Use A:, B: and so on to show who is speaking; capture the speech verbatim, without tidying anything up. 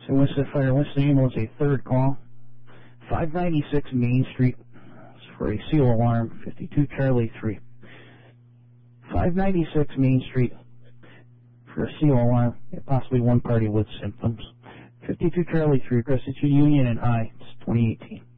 A: So Winston Fire, Winston ambulance, a third call. five ninety-six Main Street for a seal alarm, fifty-two Charlie three. five ninety-six Main Street for a seal alarm, possibly one party with symptoms. fifty-two Charlie three, Crescent Union and I, it's twenty eighteen.